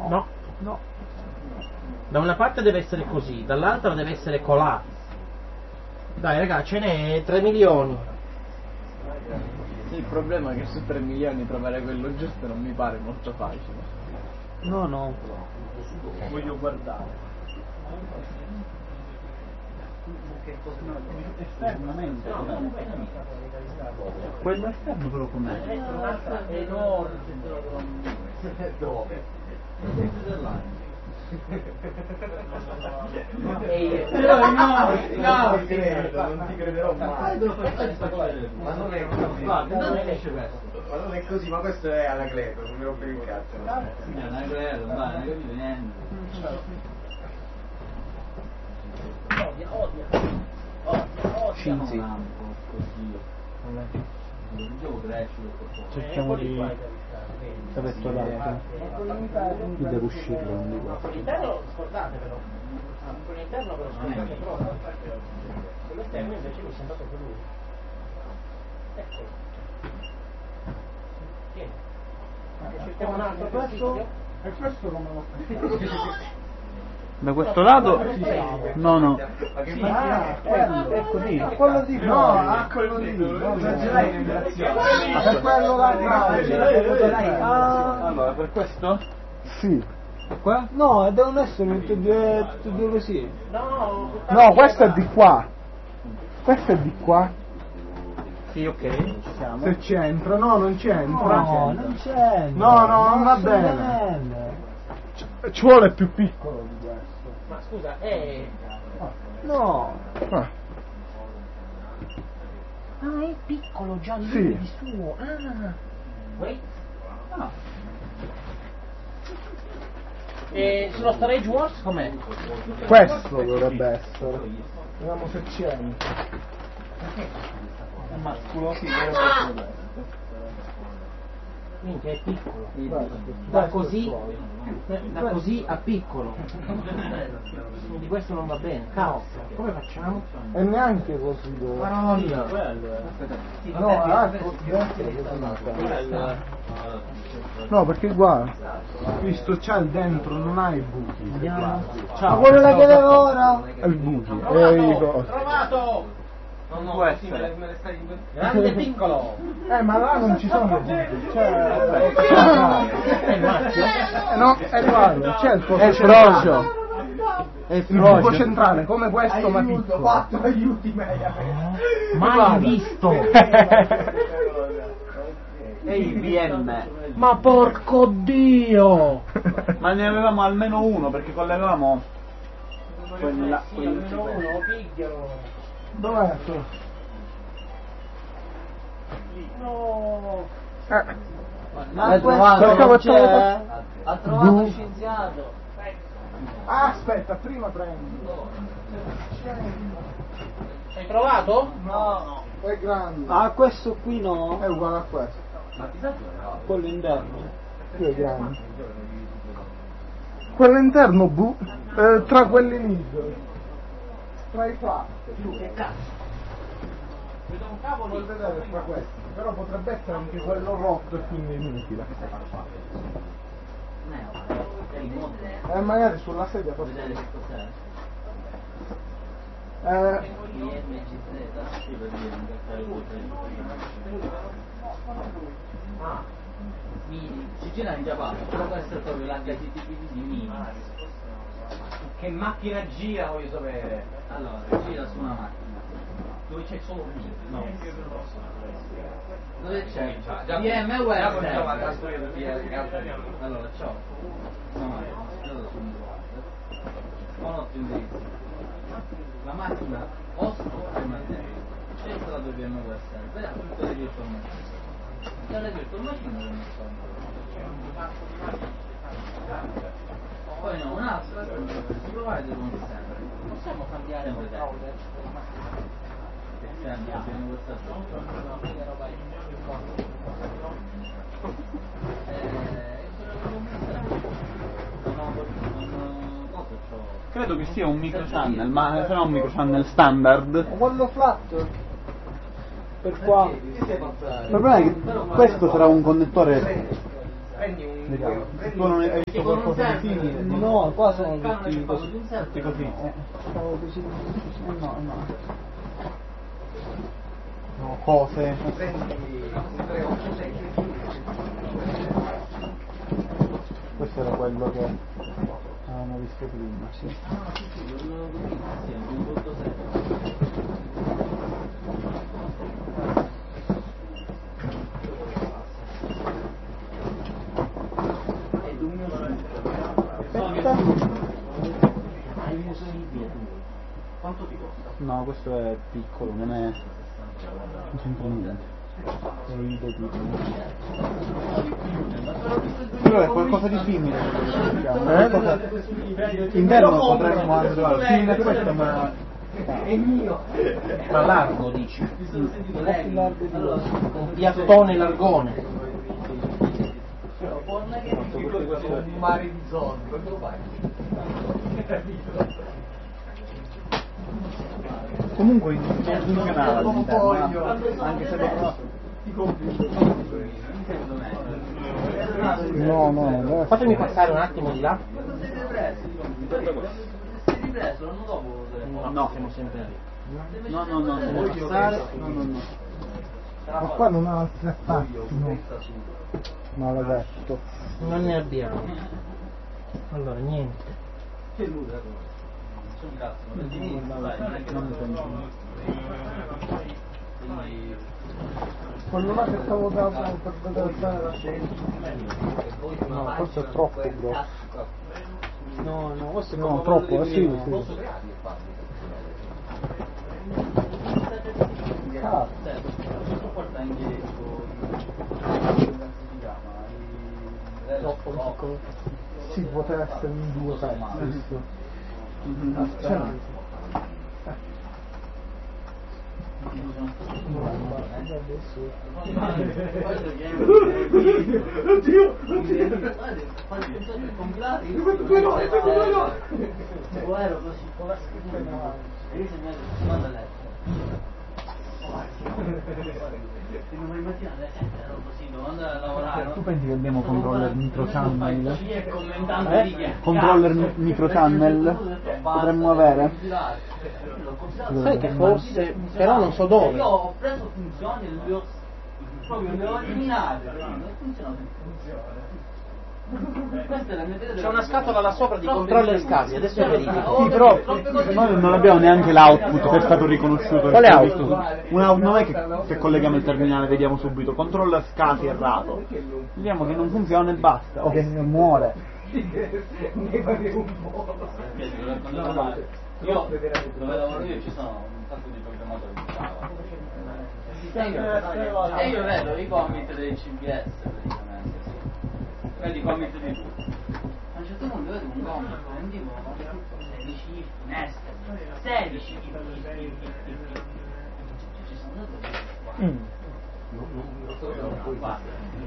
No. No. Da una parte deve essere così, dall'altra deve essere colà. Dai raga, ce n'è 3 milioni. Sì, il problema è che su 3 milioni trovare quello giusto non mi pare molto facile. No. Voglio guardare. Esternamente. Quello esterno però com'è? Un'altra enorme. Dove? No, non ti crederò mai. Ma non è così. Ma non è così, ma questo è Anacleto, non mi rompe il cazzo. Anacleto, non capito niente. Odia. Cinzi. Cerchiamo di saperto l'altro. Io devo uscirlo, non dico. Con l'interno scordate però. Con l'interno però scordate proprio. Con l'esterno invece mi è sembrato più lui. Ecco. Tieni. Cerchiamo un altro questo. E questo come lo Da questo lato? No. è così. Quello di No, quello lì. Non ce l'hai in vibrazione. Per quello là. Allora, per questo? Sì. Qua? No, devono essere tutti e due così. No, questo è di qua. Questo è di qua. Sì, ok. Siamo. Se c'entra, no, non c'entra. No, non c'entra. No, non va bene. Ci vuole più piccolo di questo. ma scusa, No. Ah, è piccolo già lui Sì. di suo. Ah. Wait. Ah. E sullo storage wars com'è? Questo dovrebbe essere. Vediamo se c'entra. È mascolo, sì, Minchia, è piccolo. Da così a piccolo. Di questo non va bene. Caos. Come facciamo? E neanche così dove. Madonna. No, perché guarda, visto c'ha il dentro, non hai i buchi. Vediamo. Ma quello là che avevo ora è il buchi. Trovato! Non può essere. Grande e piccolo. Ma là non ci sono buchi. È il maschio? No, è guarda, c'è il È il frocio. il buco centrale, come questo ma piccolo. Aiuti me. Mai visto. E il BM. Ma porco Dio! Ma ne avevamo almeno uno perché collegavamo quella. Dov'è? No! L'hai trovato? Ha trovato il scienziato. Aspetta, prima prendi. Hai trovato? No. È grande. Ah, questo qui no? È uguale a questo. Quello interno. Più è grande. Quello interno, tra quelli lì. Tra i fatti. Che cazzo? Vedo un cavolo Puoi vedere tra questi. Però potrebbe essere anche quello rotto e quindi inutile. E magari sulla sedia posso vedere che cos'è. Si gira in Giappone, però questo è proprio l'HTTP di Mini. Che macchina gira, voglio sapere. Allora, gira su una macchina dove c'è solo un no. Dove c'è? BM e Western. Allora, ciao. La macchina posto e mantello. Scelta la BM Western. Vedrà tutte le virtual machine. Dalle virtual machine non sono. Poi no, un altro provider non sempre. Possiamo cambiare Sempre il browser della macchina? sempre abbiamo questa credo che sia un microchannel, ma sarà un microchannel standard. Quello flat? Per qua? Il problema è che questo sarà un connettore prendi un... Vediamo. Tu non hai visto qualcosa di simile? No, qua sono Canone tutti che pago così. di un server. Tutti così. Stavo così. No. No, cose. Prendi 3, 8, 6, Questo era quello che avevamo visto prima, sì. Un volto server. Quanto ti costa? No, questo è piccolo, non c'entra niente. È il debito. Però è qualcosa di simile. Inverno potremmo anche trovare simile a questo, ma È mio. Ma largo, dici? Mi sono sentito lei. Un piattone largone. un mare di soldi, quanto lo fai? comunque non funzionava all'interno, anche se no. Fatemi passare un attimo di là. L'anno dopo No, Siamo sempre lì. no. Vuoi passare? No. Ma qua non ha altri attacchi, no. Maledetto. Non ne abbiamo. Allora, niente. Quello là che stavo dando per vedere bene la scena. No, questo è troppo grosso. No, questo è No, come troppo, quello di sì, prima. sì. porta anche Troppo piccolo. Sì, poteva essere in due pezzi. Tu pensi che abbiamo controller micro channel? Controller micro channel potremmo avere? Sai che forse, però non so dove. Io ho preso funzioni e le ho eliminate, non funzionano. Questa è la mia C'è una scatola là sopra di controller scasi, adesso verifico. Sì, però noi non abbiamo neanche l'output che è stato riconosciuto. Quale output? Non è che colleghiamo il terminale, vediamo subito. Controller scasi errato. Vediamo che non funziona e basta. O che muore. Io dove lavoro io ci sono un sacco di programmatori di Java. E io vedo i commit dei CBS praticamente, sì. Vedi i commit di tutti. A un certo punto vedo un commit con tipo 16 if, nested, 16 if. Ci sono due qua.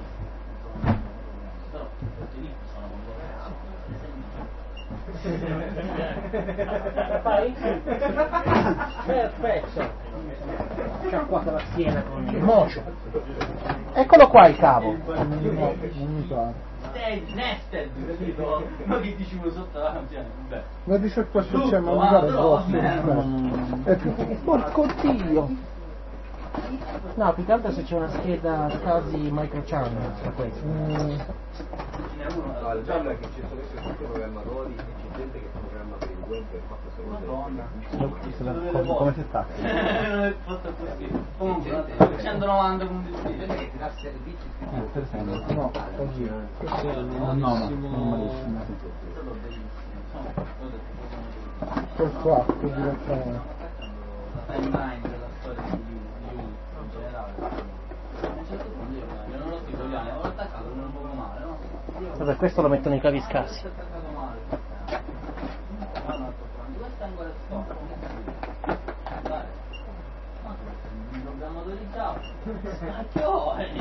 Però tutti lì sono Perfetto. Sciacquata la schiena con il mocio. Eccolo qua il cavo. Nested, capito? Non che dici uno sotto la vabbè. Vedi se questo c'è mangiare grosso. È più Porco Dio. No, più che altro se c'è una scheda scasi microchannel tra questi. Il bello è che ci sono tutti programmatori e c'è gente che programma per il web e fa queste cose. Come si sta? Non è fatto così. Comunque, 190 computer. Per esempio. no, così. No, non malissimo. Col 4 direttamente. La timeline della storia di in generale. A un certo punto io non l'ho scritto bene, l'ho attaccato un poco male, no? Vabbè, questo lo mettono i cavi scassi. L'ho attaccato male. Questo è ancora stop. Dai. Un programmatore di Java. Scacchione!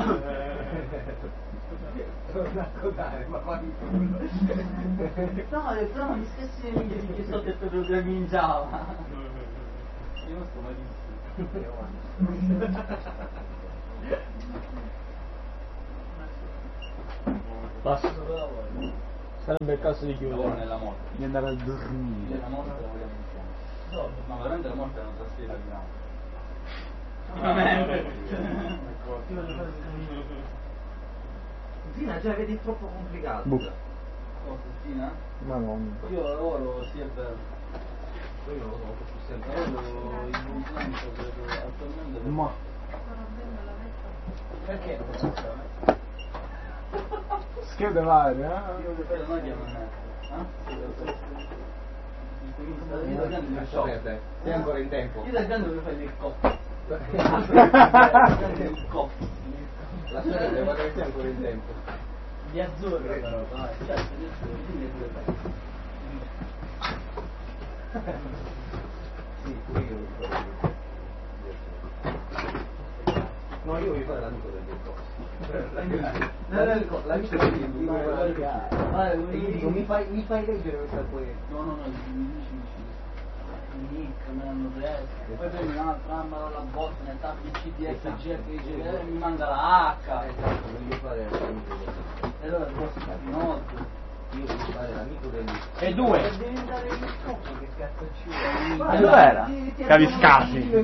Non accodare, ma fammi No, però mi stessi nemici che so che tu programmi in Java. Io non sto malissimo. Basta. Sarebbe il caso di Lavoro chiudere. nella morte. Di andare a dormire. La morte la vogliamo insieme. Ma veramente la morte non si stila di veramente. Zina già vedi troppo complicato. Oh, Cristina? Ma non. Io lavoro, sì è vero. Poi non lo so, più sempre. Lavoro in un senso credo attualmente. Ma. Perché non posso fare? Schede varie, Io quello non chiamo me. Io da grande mi faccio. Sei ancora in tempo. Io da grande mi fai il coppo. Il coppo. La storia deve fare sei ancora in tempo. Gli azzurri però, dai, certo, gli azzurri, dimmi le tue fai. Sì, pure io voglio fare no, io voglio fare l'amico del detto. L'amico del detto, mi fai leggere questa poesia. No, mi dici. Nick, me l'hanno preso. Poi prendi un'altra mamma dalla botta, ne tappi il CDF, il GF, mi manda la H. Esatto, voglio fare l'amico del detto. E allora il boss Capinotto. Io voglio fare l'amico del detto. E due. Devi dare il scopo, che cazzo ci E dov'era? Caviscasi. No,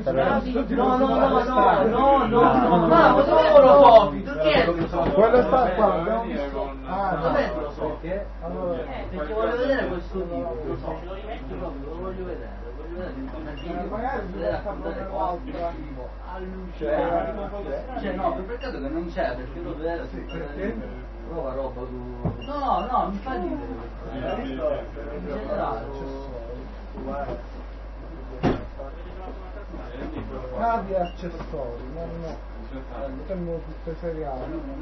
ma dove lo so? Perché? Quello sta qua, abbiamo Dov'è visto. dove lo so? Perché? Allora, Perché voglio vedere questo tipo, lo so, lo rimetto proprio, lo voglio vedere magari bisogna farlo nell'altra. Cioè no, per peccato che non c'è, perché lo vedere Prova roba tu. No, mi fa ridere in generale. Cavi e accessori, no. Tengo tutte seriali.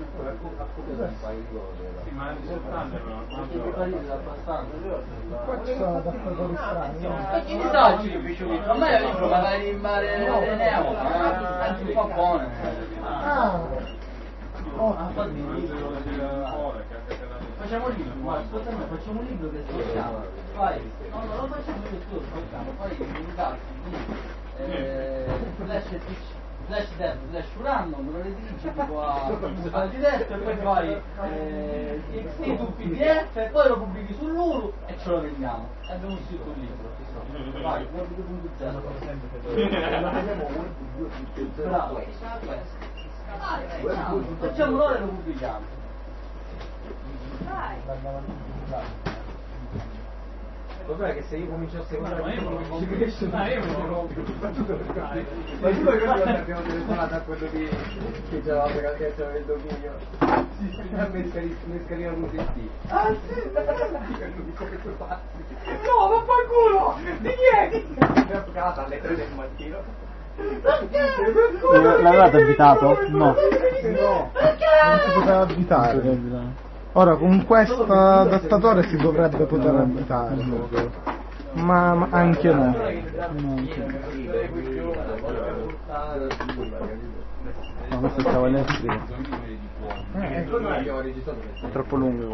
Qua ci sono datori strani. E chi mi sa oggi a me io magari in mare Neo, anche un po' buone. Facciamo un libro, guarda, ascoltami, facciamo un libro che si chiama. Vai, no, lo facciamo io tu, ascoltiamo, poi in caso Flash Dev, Flash Random, lo ridirigi tipo al di destra e poi fai TXT su PDF e poi lo pubblichi sull'Uru e ce lo vendiamo. E abbiamo scritto un libro. Vai, Web 2.0. Bravo, facciamo l'ora e lo pubblichiamo. Il problema è che se io comincio a seguire Ma io non lo ci cresce ma tu vuoi che abbiamo telefonato a quello che c'era la altezza del dominio a me scarina un UTT come tu passi no vaffanculo di chi è? Mi ha toccato alle 3 del mattino. L'avete abitato? No. Perché? Non si poteva abitare. Ora con questo adattatore si dovrebbe poter abitare, ma anche no. Ma questo stavo elettrico. È troppo lungo.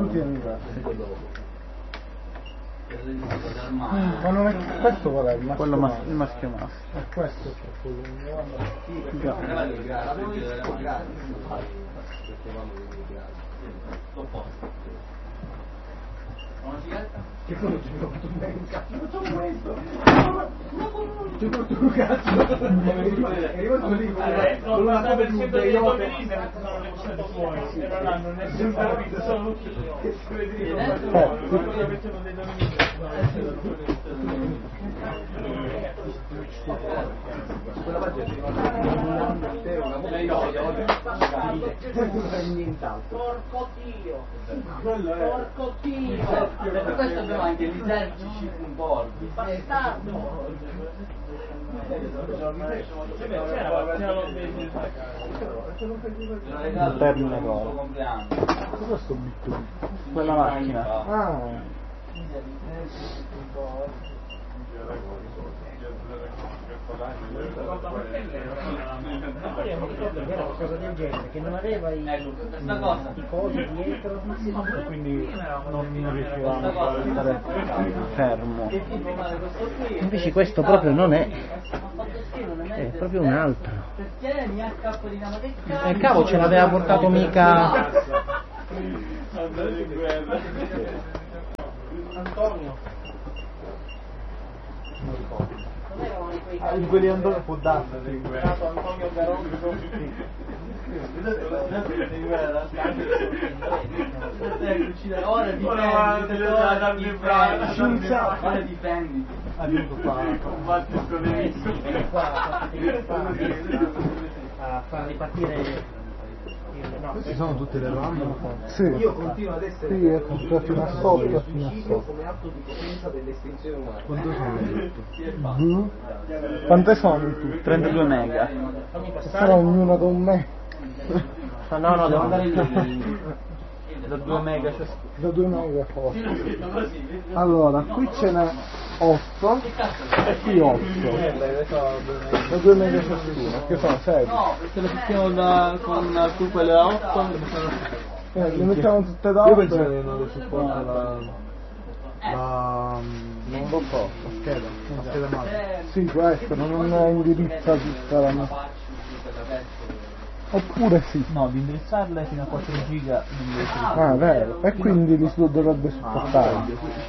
Ma non è questo qual è il maschio? Quello il maschio maschio. E questo è troppo lungo. Una sigaretta? Che cosa ci ho fatto un cazzo? Facciamo questo! Ti porto un cazzo! È rimasto lì con una cosa più peyote. E non hanno nessun servizio. Che si vede lì Quella pagina ci rimane una nient'altro. Porco Dio! Per questo abbiamo anche lisergici.org. Bastardo! Terminatore. compleanno. Cosa sto bittone? Quella macchina. Poi io mi ricordo che era una cosa del genere, che non aveva i cosi dietro, Quindi non riuscivamo a stare fermo. invece questo proprio non è proprio un altro. Perché mi ha capito di ma che Cavo ce l'aveva portato mica Andare in guerra. Antonio. Non ricordo. Non erano di quei Di quelli Antonio può darsi. Antonio Garotto. Ora difendi. Aiuto qua. Combatti con il A far ripartire Queste sono tutte le RAM? Sì. Io continuo ad essere Sì, ecco, fino a sotto, fino a sotto. come atto di potenza dell'estinzione umana. Quanto sono? Quante sono in tutto? 32 mega. Sarà ognuno con me. No, devo andare lì. Da 2 mega ciascuno. Da 2 mega forse. Allora, qui ce n'è 8 e qui 8. Da 2 mega ciascuno, che sono 6. Se le mettiamo con quelle da 8, Le mettiamo tutte da 8. Io penso che non lo supporta non lo so, la scheda madre. Sì, questo, non indirizza tutta la Oppure sì. no, di indirizzarle fino a 4 giga non deve essere. Ah, vero. E quindi li dovrebbe supportare.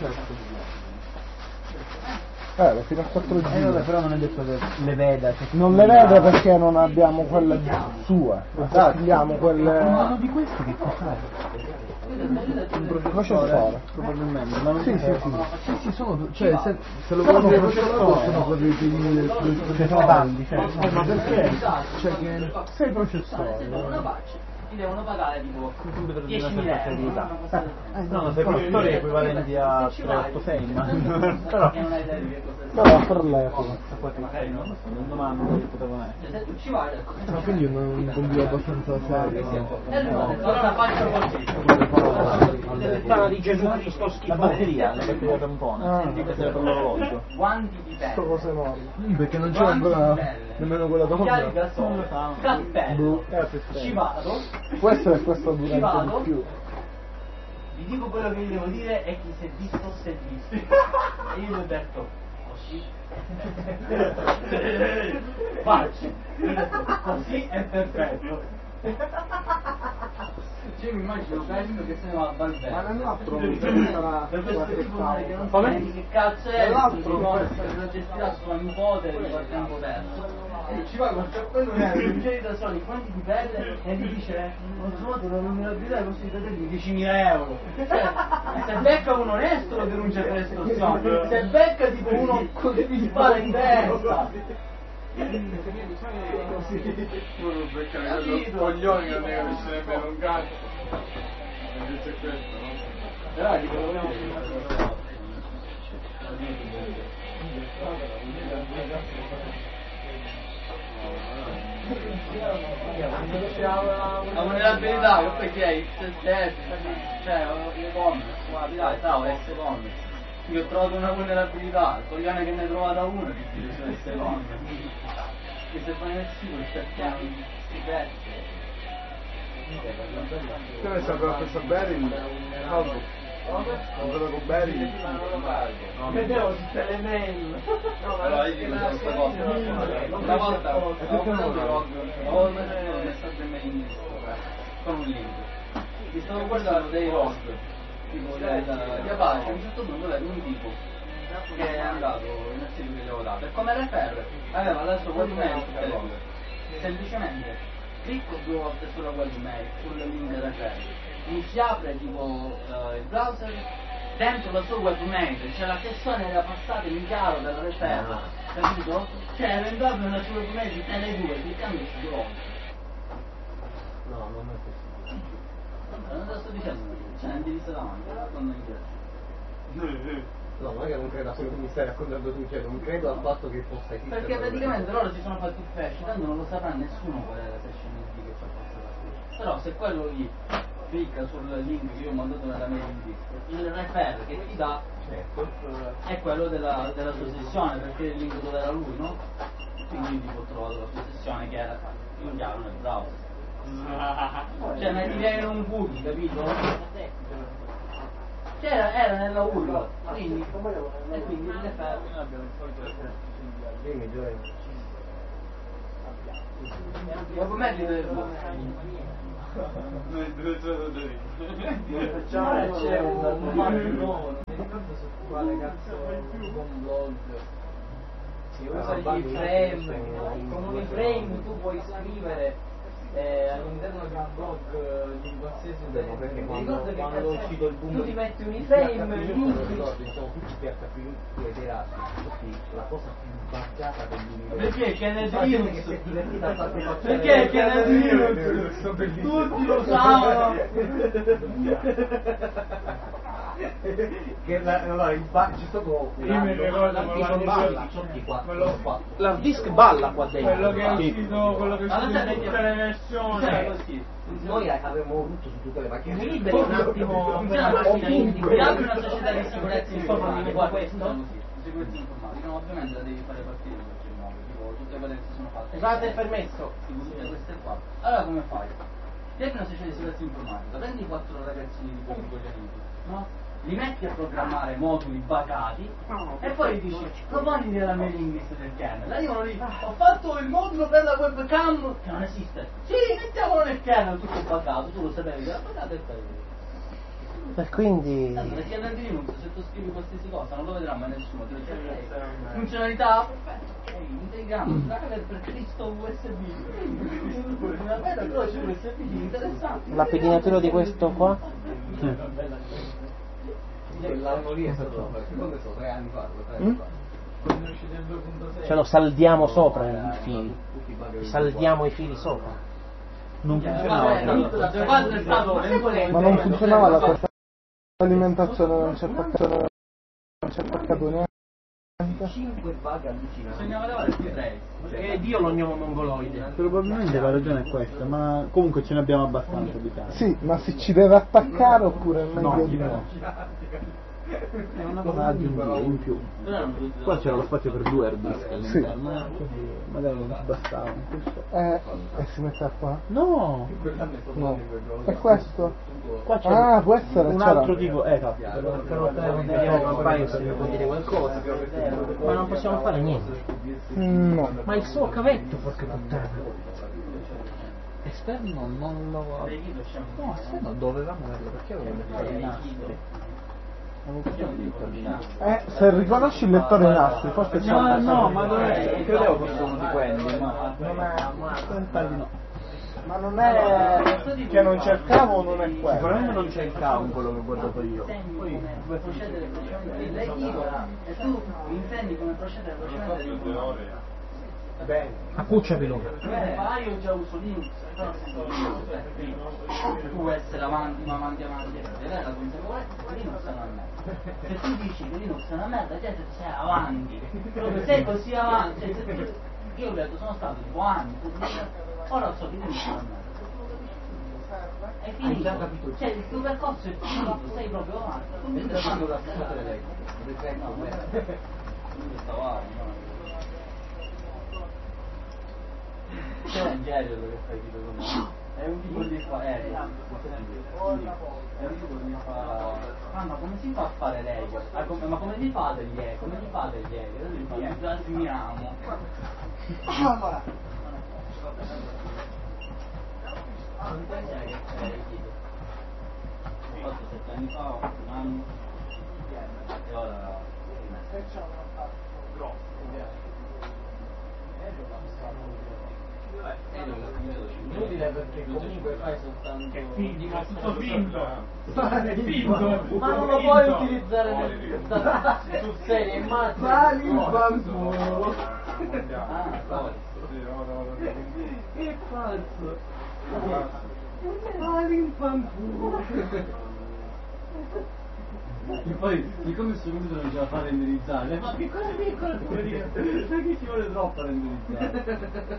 Fino a 4 Vabbè, giga. però non è detto che le veda. Cioè, Non le vede perché non abbiamo quelle sue. Abbiamo quelle. uno di questi che cos'è? Un processore. Probabilmente, ma non Sì, so. sì, sono. Cioè, se lo vuoi processore sono quelli che sono tanti, ma perché? Cioè che 6 processori. ti devono pagare tipo 10.000 euro. No, ma sei processori equivalenti a 386, ma però E non hai idea di che cosa Però per l'epoca. non domando che potevano essere. se tu ci vai Ma quindi un computer abbastanza serio. e lui ha detto allora faccio così Dell'età di Gesù Cristo La schifo. batteria tampone, che serve per l'orologio. guanti di Sto pelle cose enormi. Perché non c'è nemmeno quella occhiali donna. da sole cappello ci vado Questo è questo ci durante vado di più. vi dico quello che gli devo dire e chi si è visto si è visto e io gli ho detto così faccio gli ho detto così è perfetto cioè mi immagino questo che se ne va a Valverde Ma nell'altro sarà per questo tipo che non Come? sai che cazzo è Nell'altro la gestirà sua nipote di quel tempo perso e ci va col cappello nero i giri da soli quanti di pelle e gli dice non so te non mi abitare così da te 10.000 euro cioè, se becca un onesto lo denuncia per estorsione se becca tipo uno così di spalla in testa uno beccare quello coglione che non ne capisce nemmeno un cazzo. Invece è questo, no? però dico vogliamo la vulnerabilità che poi chi è il CSS cioè le commerce guardi dai stavo S-commerce io ho trovato una vulnerabilità il coglione che ne hai trovata una che ti dice su S-commerce che se fai nel sito cerchiamo questi pezzi Che ne sapeva questa Beryl? Andata con Beryl? Vedevo tutte le mail. allora io dico questa cosa una volta ho avuto un messaggio mail con un link mi stavo guardando dei rock tipo di Apache a un certo punto vedo un tipo che è andato nel sito che gli avevo dato e come refer aveva la sua webmail su Telegram semplicemente clicco 2 volte sulla webmail sul link refer mi si apre tipo il browser dentro la sua webmail c'è la sessione era passata in chiaro della refer capito? Cioè era entrato nella sua webmail di Tele2 cliccandoci 2 volte No, non è possibile. non te lo sto dicendo c'è un indirizzo davanti non mi piace No, non è che non credo a quello che mi stai raccontando tu, cioè non credo al fatto che possa esistere. perché praticamente loro si sono fatti il flash tanto non lo saprà nessuno qual è la session ID che ci ha passato la però se quello lì clicca sul link che io ho mandato nella mail in disco il refer che ti dà è quello della sua sessione perché il link dove era lui no? quindi tipo ho trovato la sua sessione che era in chiaro nel browser cioè ma ti viene un cookie capito? Era nella URL quindi il refer Dimmi, Gioia. Dopo me li devo. Noi due giocatori. Facciamo c'è un nuovo, non mi ricordo su quale cazzo un blog. Si usa gli frame, con i frame tu puoi scrivere all'interno di un blog di qualsiasi Perché mi quando ricordo che è uscito il boom tu ti metti un frame, linki. sono tutti PHP ed era tutti la cosa più buggata dell'universo. Perché Kennedy Ma gente Linux? che si è divertita a farmi Perché Kennedy Linux? Tutti lo usavano. Allora il ci sto con Io mi ricordo L'hard disk balla qua dentro. quello che è uscito, quello che è uscito in tutte le versioni. Così. noi avremmo avuto su tutte le macchine. Mi liberi un attimo una macchina indie, apri una società di sicurezza informatica qua questo? Sicurezza informatica, no, ovviamente la devi fare partire perché no, tipo tutte quelle che si sono fatte. Usate il permesso. Tutte queste qua. Allora come fai? Ti apri una società di sicurezza informatica, prendi 4 ragazzini di pochi coglioni, no? Li metti a programmare moduli buggati e poi gli dici proponi nella mailing list del kernel. Arrivano lì, ho fatto il modulo per la webcam che non esiste. Sì, mettiamolo nel kernel, tutto buggato, tu lo sapevi che era buggato e fai. E quindi... Nel kernel di Linux se tu scrivi qualsiasi cosa non lo vedrà mai nessuno, ti dice funzionalità, perfetto, integriamo il driver per Cristo USB. Una bella croce USB interessante. L'appellinatura di questo qua? Quell'anno lì è stato, quando sono 3 anni fa, 3 anni fa. Quando è uscito il 2.6 Ce lo saldiamo sopra i fili. Saldiamo i fili sopra. Non vabbè, funzionava. quando è stato Ma non funzionava la quarta alimentazione, non c'è attaccato niente. 5 bug allucinanti. bisognava levare il P3 Perché Dio lo gnomo mongoloide. Probabilmente la ragione è questa, ma comunque ce ne abbiamo abbastanza di casi. Sì, ma se ci deve attaccare oppure è meglio No, di no. È una cosa aggiuntiva in più. Qua c'era lo spazio per 2 hard disk all'interno, quindi magari non ci bastava. E si mette qua? No! No. E questo? Qua c'è Ah, può essere, un c'era. altro tipo, esatto. Vediamo un paio se mi può dire qualcosa. Ma non possiamo fare niente. No. Ma il suo cavetto, porca puttana. Esterno non lo... No, esterno dovevamo averlo, perché avevo messo i nastri? Avevo capito di coordinare. Se riconosci il lettore ai nastri, forse c'è No, un no, ma dov'è? Credevo fosse uno di quelli, ma non è. senta di no. Ma non è che non cercavo o non è quello? Sicuramente non c'è il cavo quello che ho guardato io. poi come procedere velocemente l'equipo e tu intendi come procedere velocemente. Bene. Accucciapelo. Io già uso Linux, però tu essere avanti, ma avanti, e lei la consapevolezza che Linux è una merda. Se tu dici che Linux è una merda, gente sei avanti. Proprio sei così avanti. Cioè, se tu, io ho detto, sono stato tipo anni, ora so che Linux è una merda. È finito. Cioè il tuo percorso è finito, sei proprio avanti. Mentre fanno la stessa delle leggi. C'è un genere che fai tipo come è un tipo di fa è un tipo di fa ma come si fa a fare lei? Ma come li fate gli E? Come li fate gli E? Noi li plasmiamo. Allora quanto è che c'è il tipo? Ho fatto 7 anni fa, un anno e ora inutile perché comunque fai soltanto Ma tutto finto. è finto. ma non lo puoi utilizzare sul serio immagini Sali il bambù. che falso Sali il bambù. e poi siccome questo computer non ce la fa renderizzare ma piccola piccola perché ci vuole troppo a renderizzare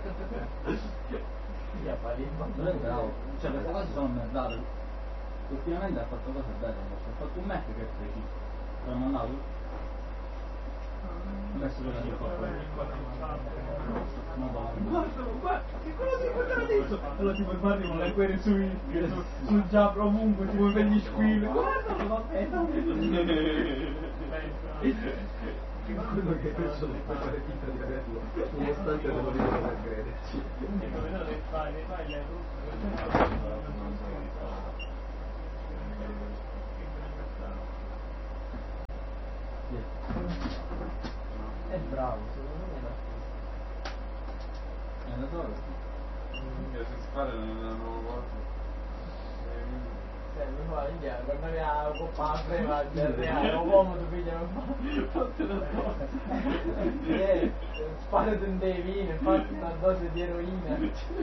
non è bravo cioè queste cose sono merdate ultimamente ha fatto cose belle ha fatto un Mac che è preciso l'ha mandato? Adesso ve la dico guarda che cosa ti puoi fare adesso? Allora ti puoi fare con le query su Jabra ovunque ti puoi vedere gli squilli guarda che vabbè quello e persone puoi fare finta di averlo, nonostante te lo dicono per crederci. È bravo, secondo me è lo so. Se spara non cosa. mi fa indiano, quando mi ha un po' parte, ma un uomo tu figlio non fa spara un devino, infatti una dose di eroina.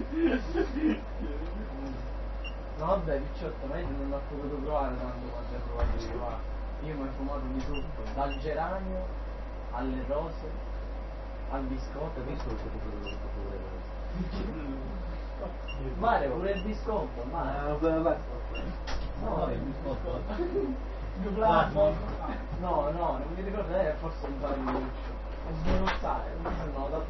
No vabbè, Picciotto, ma io non ho potuto provare tanto quando hai provato di provare. Io mi ho fumato di tutto, dal geranio alle rose, al biscotto. Visto che Mare, pure il biscotto, mare. No, il biscotto. No, non mi ricordo, forse un tagliuccio. E sbrozzare, no, da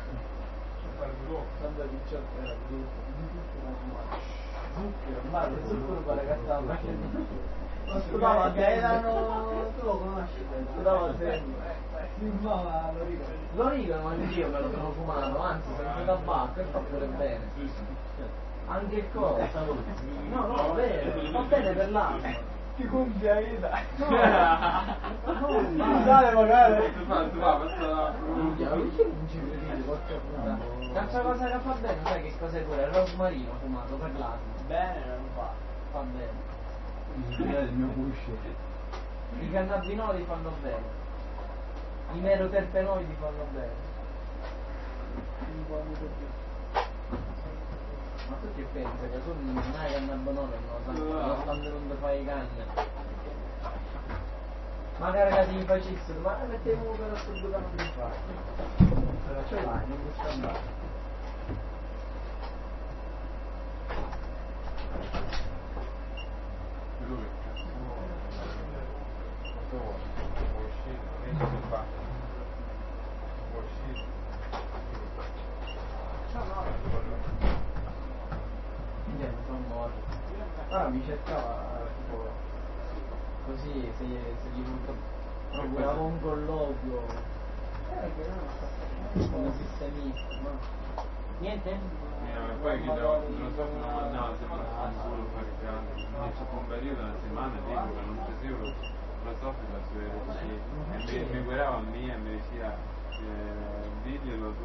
quando Picciotto era brutto, di tutto una fumata. Zucchero, mare, zucchero pare che stava facendo. Stava che erano, tu lo conosci? Stava sempre. Si fumava l'origano, ma anch'io me lo sono fumato, anzi senza tabacco e fa pure bene. Anche il coso. No, va bene per l'anima. Ti gonfia vita. No, sale magari. Tu fa, basta. L'altra cosa che fa bene, sai che cos'è pure? Il rosmarino fumato per l'anima. Bene non fa bene. Il mio guscio. I cannabinoidi fanno bene. I meroterpenoidi fanno bene. Ma tu che pensi? Che tu non hai cannabinoli, non stanno venendo fare i canne. Magari che ti facessero, ma mettiamo per questo due canne di fare. Però ce l'hai, non puoi andare. Allora mi cercava tipo così se gli procuravo un colloquio come sistemista, no? Niente? Poi che no, se me lo solo fare grande, c'è un periodo, una settimana, dico che non ti seguo la soffica su RC e mi guardava a me e mi diceva diglielo tu,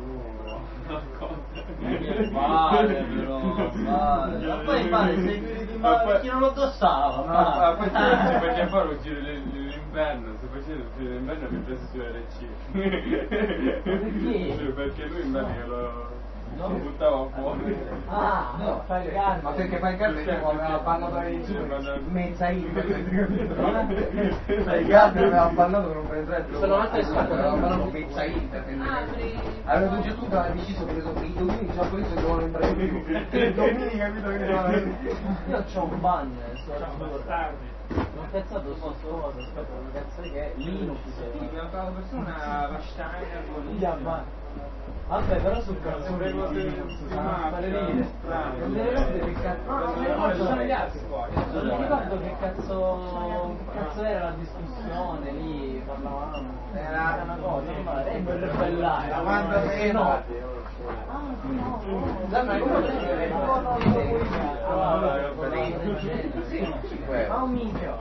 Vale però, vale. Ma poi vale, sei chi non lo tossava, ma poi si faceva fare un giro l'inverno, si faceva il giro d'inverno mi prese su RC. Perché? Perché lui invece lo buttava fuori. Ah, no, fai il gas. Ma perché fai il gas perché aveva bannato mezza internet. Il gas aveva bannato per non prendere Sono altre squadre, aveva bannato mezza internet. Aveva tutto tutto, aveva deciso che i domini giapponesi dovevano entrare in più. I domini capito che Io c'ho un bagno, ho pensato su sto cosa, aspetta, una cazzo che è Linux. Abbiamo trovato persona la Steiner con Vabbè, però sul cazzo di Linux, fare ridere. Non mi ricordo che cazzo. No, non mi ricordo sono gli altri fuori. Non mi ricordo che cazzo era la discussione lì, parlavamo. Era una cosa, ma è per ribellare. Quando meno. Ma un minchio.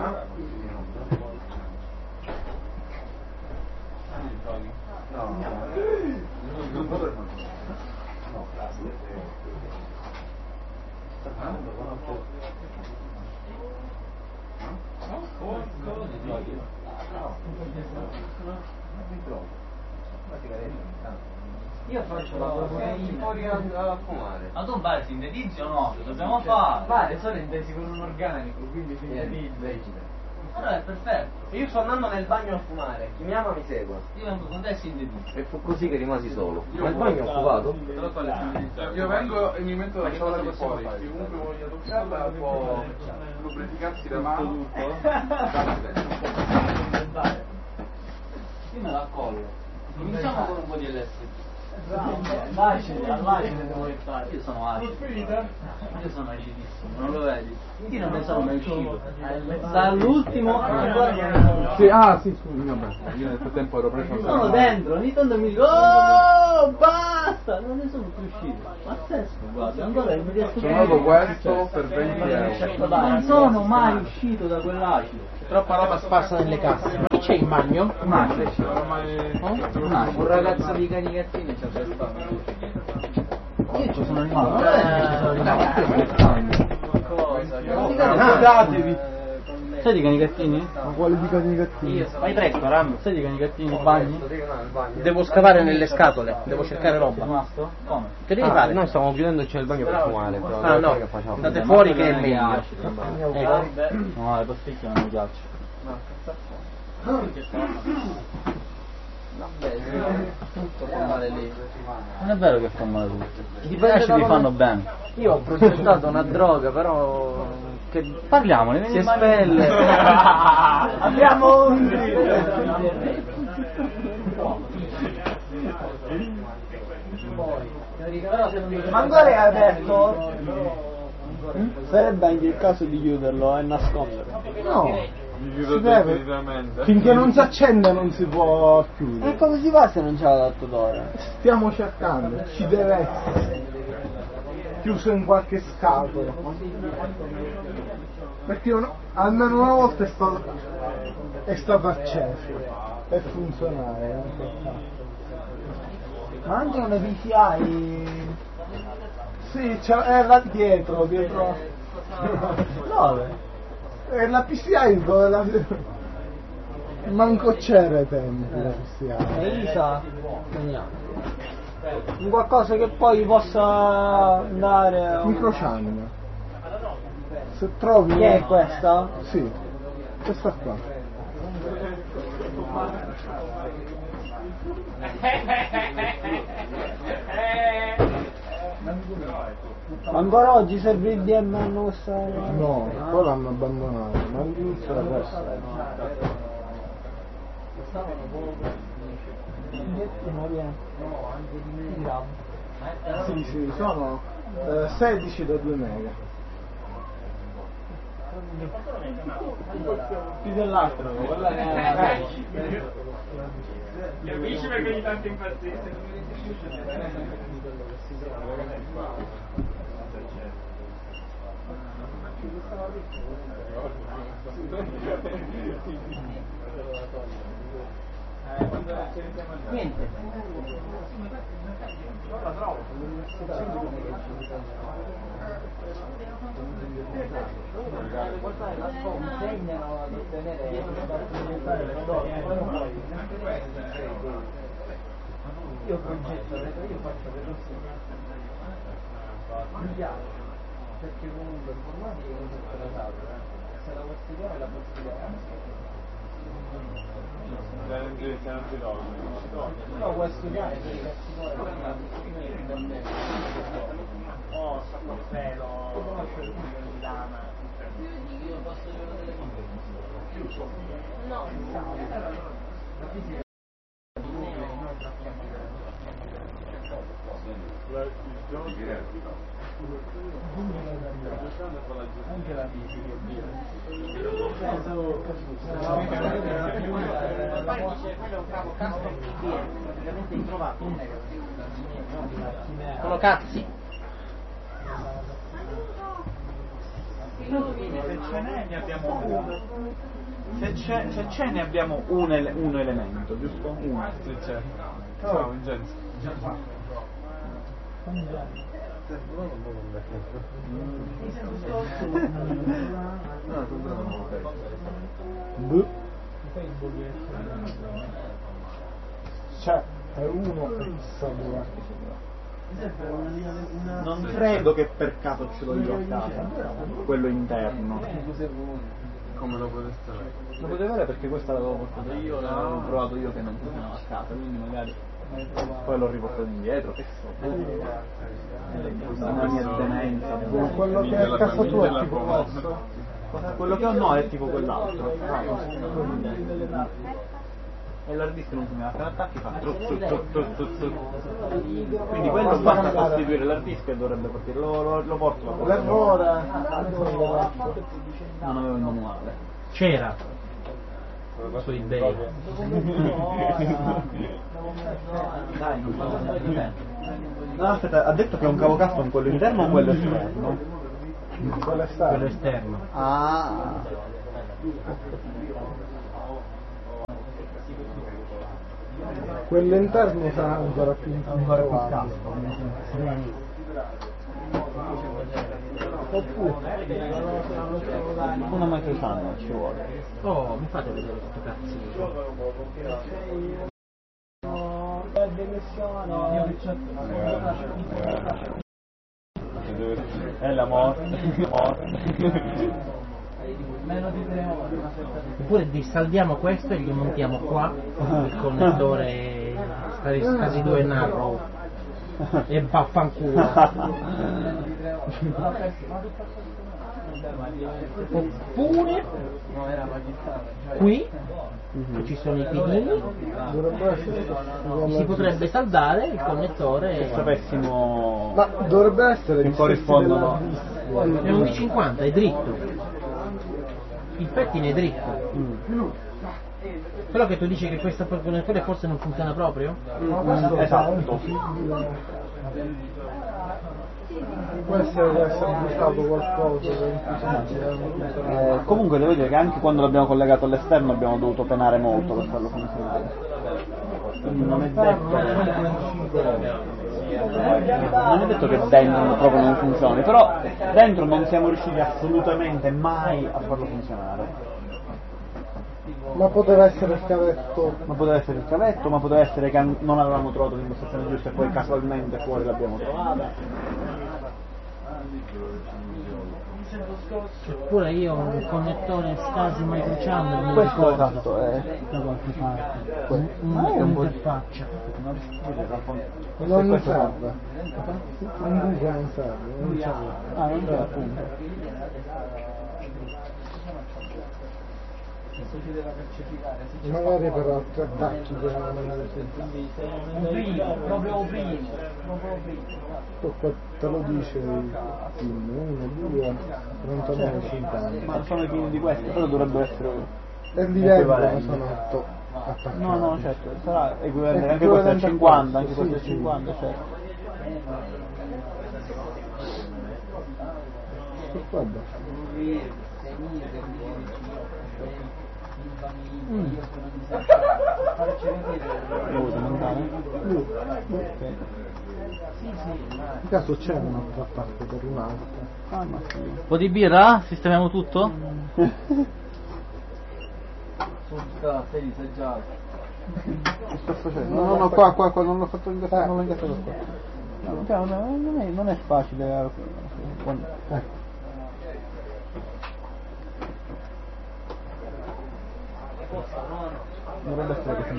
Io faccio la proteina a fumare. Ma tu pare sintetizzi o no? Lo dobbiamo fare. Pare, sono intesi con un organico, quindi sintetizzi. Allora è perfetto. Io sto andando nel bagno a fumare, chi mi ama mi segua. Io vengo con te e sintetizzo. E fu così che rimasi solo. Ma il bagno è occupato? Io vengo e mi metto la ciabatta di fuori, chiunque voglia toccarla può lubrificarsi la mano. Io me la collo. Cominciamo con un po' di LSD. All'acide devo fare. Io sono acido. Io sono acidissimo, non lo vedi? Io non ne sono mai uscito. Dall'ultimo Sì, ah sì, scusi, vabbè, io nel frattempo ero preso. sono dentro, ogni tanto mi dico oh basta, non ne sono più uscito. Pazzesco, guarda, ancora mi riesco Sono andato questo per 20 euro. non sono mai uscito da quell'acido. Troppa roba sparsa nelle casse. Chi c'è in bagno? Un ragazzo di Canicattini ci ha prestato. Io ci sono rimasto. Datevi. Sai di Canicattini? Ma quale di Canicattini? Vai presto, Ram. Sai di Canicattini? Bagni? Devo scavare nelle scatole, devo cercare roba. Rimasto? Come? Che devi fare? Noi stavamo chiudendo il bagno per fumare, però Ah no, andate fuori che è meglio. Ecco. No, le pasticche non mi piacciono. Vabbè, tutto fa male lì. Non è vero che fa male tutto. I acidi fanno bene. Io ho progettato una droga, però che Parliamone, si espelle. Abbiamo un ma ancora è aperto? Sarebbe anche il caso di chiuderlo e nasconderlo. No, Mi si chiudo deve. definitivamente. Finché non si accende non si può chiudere. E come si fa se non c'è l'adattatore? Stiamo cercando, ci deve essere. Chiuso in qualche scatola. Perché almeno una volta è stato acceso per funzionare. Ma anche una PCI? Sì, è là dietro. Dove? È la PCI dove la... Manco c'era ai tempi la PCI. E Isa? Un qualcosa che poi possa andare... Microchannel. Se trovi... Che è questa? Sì, questa qua. Ancora oggi serve il DM questa... No, poi l'hanno abbandonato, ma all'inizio era questo. Sì, sono 16 da 2 mega. Più dell'altro, quella è... Capisci perché ogni tanto impazzisce? Niente. Insegnano ad ottenere io progetto, io faccio le mi piace perché comunque informatica è tutto la tavola, se la vuoi studiare la puoi studiare. No, vuoi studiare per i cazzitori oh, Saccofello, conosce il figlio di Lama. Anche la fisica è via. Praticamente introvato. Sono cazzi. Se ce n'è ne abbiamo uno. Se c'è ne abbiamo un elemento, giusto? Uno. Sì, c'è. Ciao, Vincenzo. C'è, è uno fissa. Non credo che per caso ce l'ho io a casa, quello interno. Come lo potreste avere? Lo potevo avere perché questa l'avevo portata io, l'avevo provato io che non funzionava a casa, quindi magari poi l'ho riportato indietro, che so. La mia demenza. Quello che è a casa tua è tipo questo. Quello che ho no è tipo quell'altro. e l'hard disk non si mette appena attacchi fa quindi quello basta costituire l'hard disk e dovrebbe partire, lo porto L'errore non avevo il manuale. C'era su eBay. Dai, non parlo di te. No, aspetta, ha detto che è un cavo custom quello interno o quello esterno? Quello esterno. Ah. quello interno sarà ancora più custom. Oppure Una microchannel ci vuole. Oh, mi fate vedere questo cazzino. È la morte. Oppure dissaldiamo questo e gli montiamo qua il connettore Stasi 2 Narrow e vaffanculo. Oppure qui ci sono i pidini, si potrebbe saldare il connettore. Se sapessimo ma dovrebbe essere che corrispondono. È un D50, è dritto. Il pettine è dritto. Però che tu dici che questo connettore forse non funziona proprio? Esatto. può essere bustato qualcosa. Comunque devo dire che anche quando l'abbiamo collegato all'esterno abbiamo dovuto penare molto per farlo funzionare. Quindi non è detto che dentro proprio non funzioni, però dentro non siamo riusciti assolutamente mai a farlo funzionare. Ma poteva essere il cavetto. Ma poteva essere il cavetto, ma poteva essere che non avevamo trovato l'impostazione giusta e poi casualmente fuori l'abbiamo trovata. Eppure io ho un connettore Stasi microchannel. Questo esatto è da qualche parte. Un'interfaccia. Non serve. Un buco non serve. Non serve. Ah, non c'è appunto. Magari per altri attacchi che proprio primo. qua te lo dice il PIN 1, 2, 39, 50. Ma sono i pini di questo, però dovrebbero essere E diventano sono 8 attaccati. no, certo, sarà equivalente, anche questo è il 50, anche questo è il 50, certo. Guarda. Lo vuoi montare? In caso c'è un'altra parte per un'altra. Ah, ma sì. Un po' di birra? Sistemiamo tutto? Che sto facendo? No, qua, non l'ho fatto incassare, non l'ho incassato qua. No, non è facile. Dovrebbe essere così.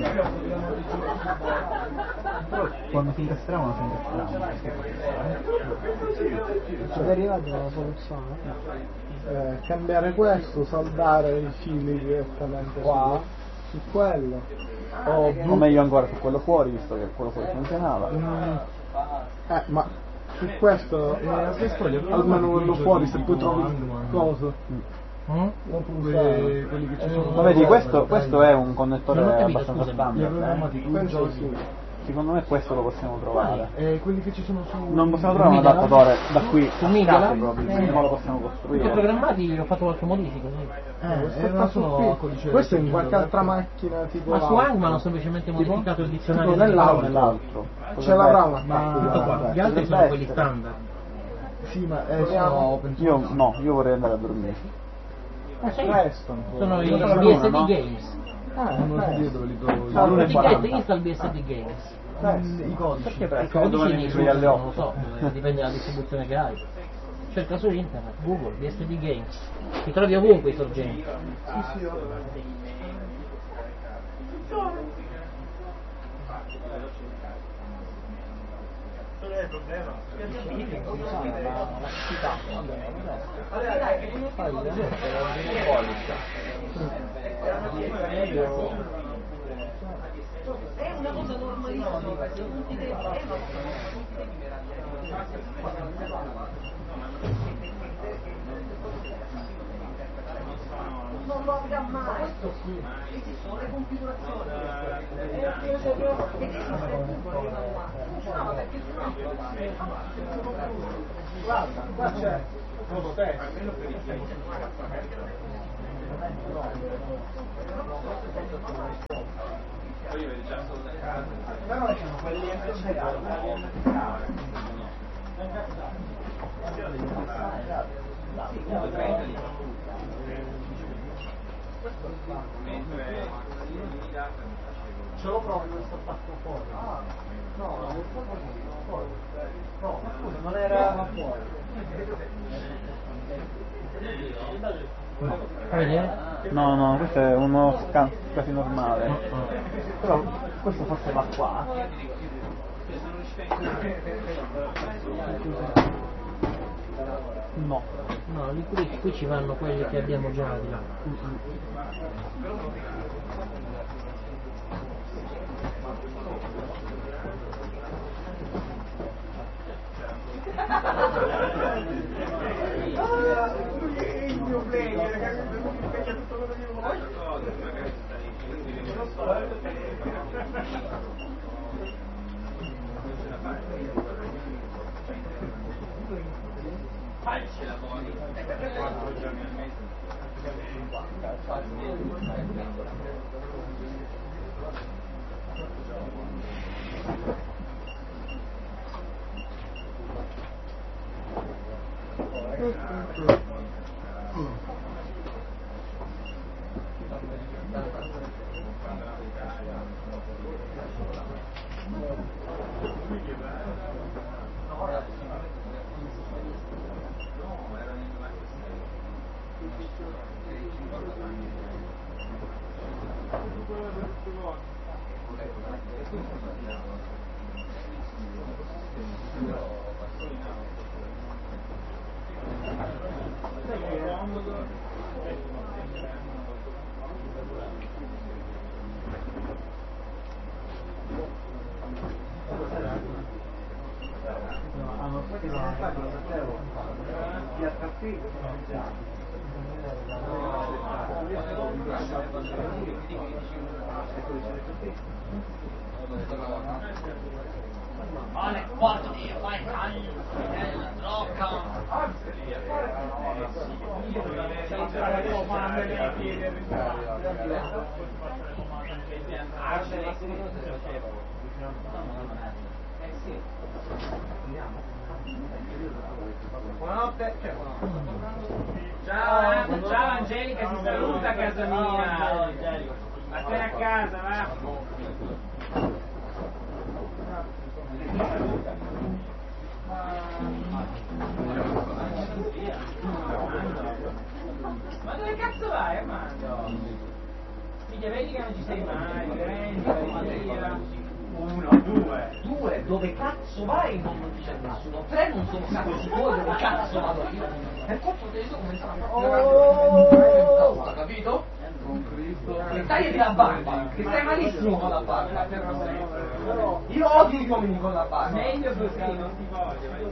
Però quando si incastravano non si incastravano. È arrivata una soluzione. Cambiare questo, saldare i fili direttamente qua su quello. O meglio ancora su quello fuori, visto che quello fuori funzionava. Ma su questo almeno quello fuori, se poi trovi cosa. Quelli che ci sono. Ma vedi, questo è un connettore Non ho capito, abbastanza scusami. standard. Penso sì. Secondo me questo lo possiamo trovare. Quelli che ci sono su. Non possiamo trovare un adattatore da qui Su a Migala? scatto proprio, quindi non lo possiamo Perché costruire. programmati ho fatto qualche modifica, sì. Questo è in qualche altra macchina tipo. Ma su Hangman ho semplicemente modificato il dizionario tipo di nell'altro. parole. Ce l'avrà una Tutto qua. Gli altri sono quelli standard. Sì, ma Io vorrei andare a dormire. Sono i Sono BSD l'una, no? Games. L'1.40. Install BSD Games. I codici. Perché I presto? codici Domani nei mi svegli alle non lo 8. so, dipende dalla distribuzione che hai. Cerca su internet, Google, BSD Games. Ti trovi ovunque i sorgenti. È una cosa normalissima, tutti i tempi, è una cosa non lo avrà mai, esistono le configurazioni funzionava perché Guarda, qua c'è solo te. Però ci sono quelli ce lo provo questo fatto fuori. No, fuori. No, scusa, non era fuori. No, questo è uno scan quasi normale. Però questo forse va qua. No. No, qui ci vanno quelli che abbiamo già di là. Il mio player, capito? Non mi specchia tutto quello che io Buonanotte. Ciao Angelica, si saluta a casa mia. Vattene a casa, va. Ma dove cazzo vai, Armando? Mica vedi che non ci sei mai, prendi, via. 1, 2, dove cazzo vai? Non lo dice nessuno. 3 non sono cazzo tuoi, dove cazzo vado io? Per colpo te come stava? Capito? Che tagliati la barba, che stai malissimo con la barba. Io odio gli uomini con la barba. Meglio così, non ti voglio,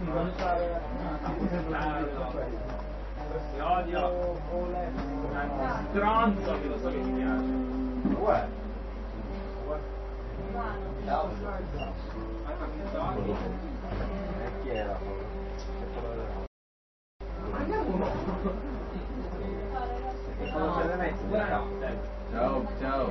ti odio. Stronzo, che lo so che ti piace. Ciao. Chi era? Ciao, ciao.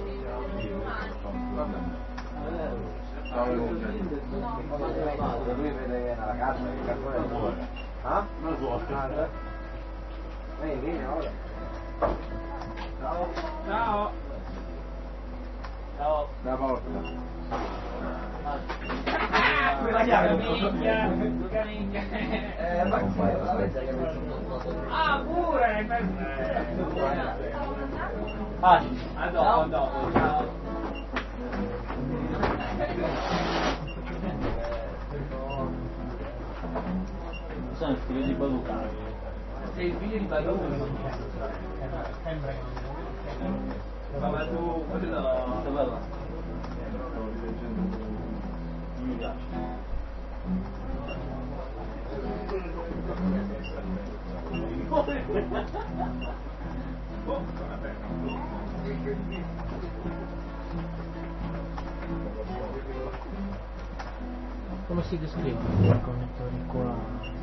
Lui vede la casa, che cazzo è fuori? Ah? Non vuole. Vieni ora. Ciao. Ciao. Ciao. Da porta. Quella chiave, minchia. Ah, pure, a dopo, ciao. Sono il figlio di Baluca. Sei il figlio di Balone. Ma tu, quello... Dov'è? Stavo rileggendo non mi piace. Come si descrivono i connettori qua?